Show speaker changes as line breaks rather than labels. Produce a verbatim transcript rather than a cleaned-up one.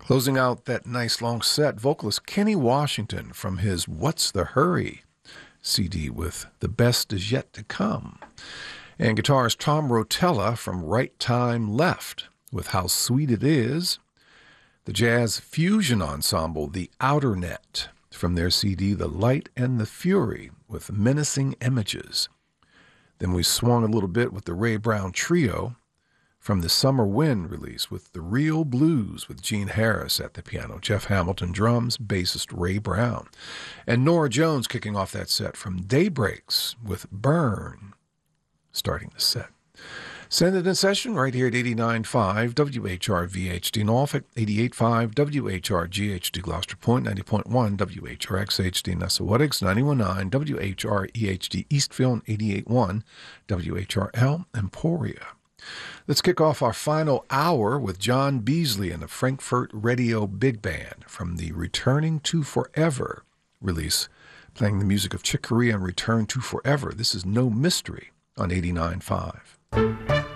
Closing out that nice long set, vocalist Kenny Washington from his What's the Hurry C D with The Best Is Yet to Come. And guitarist Tom Rotella from Right Time Left with How Sweet It Is. The jazz fusion ensemble The Outer Net from their C D The Light and the Fury with Menacing Images. Then we swung a little bit with the Ray Brown Trio from the Summer Wind release with The Real Blues with Gene Harris at the piano, Jeff Hamilton drums, bassist Ray Brown. And Norah Jones kicking off that set from Daybreaks with Burn, starting the set. Send it in session right here at eighty-nine point five W H R V H D Norfolk, eighty-eight point five W H R G H D Gloucester Point, ninety point one W H R X H D Nessawatics, ninety-one point nine W H R E H D Eastville, and eighty-eight point one W H R L Emporia. Let's kick off our final hour with John Beasley and the Frankfurt Radio Big Band from the Returning to Forever release, playing the music of Chick Corea and Return to Forever. This is No Mystery on eighty-nine point five.